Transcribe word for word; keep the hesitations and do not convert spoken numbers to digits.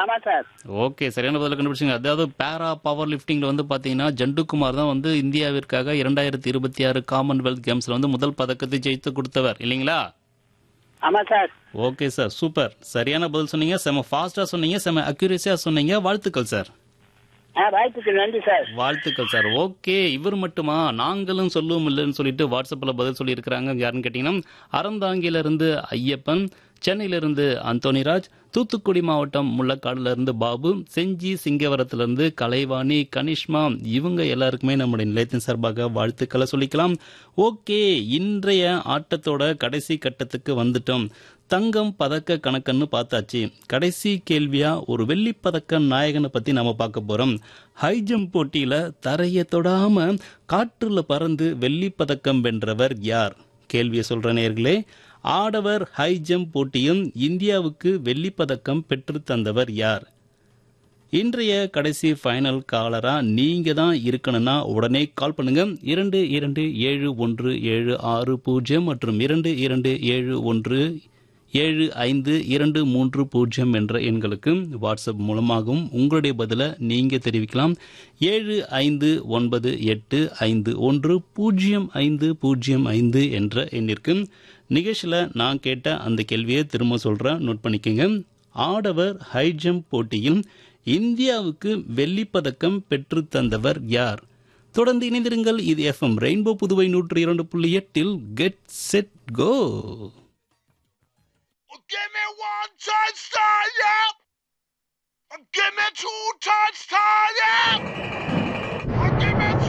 ஆமா sir. Okay, சரியான பதில கண்டுபிடிச்சீங்க. அதாவது பேரா பவர் லிஃப்டிங்ல வந்து பாத்தீங்கன்னா ஜண்டுகுமார் தான் வந்து இந்தியாவிற்காக இரண்டாயிரத்தி இருபத்தி ஆறு காமன்வெல்த் கேம்ஸ்ல வந்து முதல் பதக்கத்தை ஜெயித்து கொடுத்தவர் இல்லைங்களா? ஆமா சார். Okay sir, super. சரியான பதில் சொன்னீங்க. செம ஃபாஸ்டா சொன்னீங்க, செம அக்யூரேசியா சொன்னீங்க. வாழ்த்துக்கள் சார். ஆ, வாய்ப்புக்கு நன்றி சார். வாழ்த்துக்கள் சார். ஓகே, இவர் மட்டுமா? நாங்களும் சொல்லுவோம் இல்லைன்னு சொல்லிட்டு வாட்ஸ்அப்ல பதில் சொல்லி இருக்கிறாங்க. யாருன்னு கேட்டீங்கன்னா அறந்தாங்கில இருந்து ஐயப்பன், சென்னையில இருந்து அந்தோனிராஜ், தூத்துக்குடி மாவட்டம் முள்ளக்காடுல இருந்து பாபு, செஞ்சி சிங்கவரத்துல இருந்து கலைவாணி, கனிஷ்மா, இவங்க எல்லாருக்குமே நம்முடைய நிலையத்தின் சார்பாக வாழ்த்துக்களை சொல்லிக்கலாம். ஓகே, இன்றைய ஆட்டத்தோட கடைசி கட்டத்துக்கு வந்துட்டோம். தங்கம் பதக்க கணக்குன்னு பார்த்தாச்சு. கடைசி கேள்வியா ஒரு வெள்ளி பதக்க நாயகனை பத்தி நாம பார்க்க போறோம். ஹை ஜம்ப் போட்டியில தரையை தொடாம காற்றுல பறந்து வெள்ளி பதக்கம் வென்றவர் யார்? கேள்வியை சொல்ற நேயர்களே, ஆடவர் ஹை ஜம்ப் போட்டியும் இந்தியாவுக்கு வெள்ளி பதக்கம் பெற்று தந்தவர் யார்? இன்றைய கடைசி ஃபைனல் காலரா நீங்க தான் இருக்கணும்னா உடனே கால் பண்ணுங்க. இரண்டு இரண்டு ஏழு ஒன்று ஏழு ஆறு பூஜ்ஜியம் மற்றும் இரண்டு இரண்டு ஏழு ஒன்று ஏழு ஐந்து இரண்டு மூன்று பூஜ்ஜியம் என்ற எண்களுக்கு வாட்ஸ்அப் மூலமாகவும் உங்களுடைய பதிலை நீங்க தெரிவிக்கலாம். ஏழு ஐந்து ஒன்பது எட்டு ஐந்து ஒன்று பூஜ்ஜியம் ஐந்து பூஜ்ஜியம் ஐந்து என்ற எண்ணிற்கு. நிகழ்ச்சியில் நான் கேட்ட அந்த கேள்வியை திரும்ப சொல்றேன், நோட் பண்ணிக்கோங்க. ஆடவர் ஹை ஜம்ப் போட்டியில் இந்தியாவுக்கு வெள்ளிப்பதக்கம் பெற்று தந்தவர் யார்? தொடர்ந்து இணைந்திருங்கள். இது எஃப்எம் ரெயின்போ புதுவை நூற்றி இரண்டு புள்ளி எட்டில் get set go. Give me one touchdown, yeah. Give me two touchdowns, yeah.